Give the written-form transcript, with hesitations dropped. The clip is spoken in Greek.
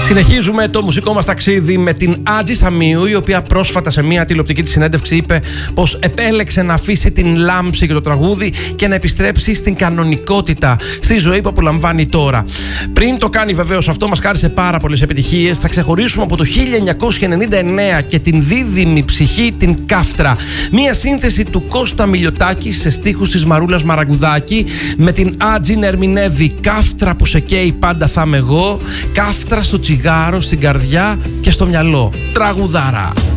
Συνεχίζουμε το μουσικό μας ταξίδι με την Άτζη Σαμίου, η οποία πρόσφατα σε μια τηλεοπτική της συνέντευξη είπε πως επέλεξε να αφήσει την λάμψη και το τραγούδι και να επιστρέψει στην κανονικότητα, στη ζωή που απολαμβάνει τώρα. Πριν το κάνει βεβαίως αυτό, μας χάρισε πάρα πολλές επιτυχίες. Θα ξεχωρίσουμε από το 1999 και την δίδυμη ψυχή, την Κάφτρα. Μια σύνθεση του Κώστα Μιλιοτάκη σε στίχους της Μαρούλας Μαραγκουδάκη, με την Άτζη να ερμηνεύει «Κάφτρα που σε καίει πάντα θα είμαι εγώ, κάφτρα στο τσιγάρο, στην καρδιά και στο μυαλό». Τραγουδάρα.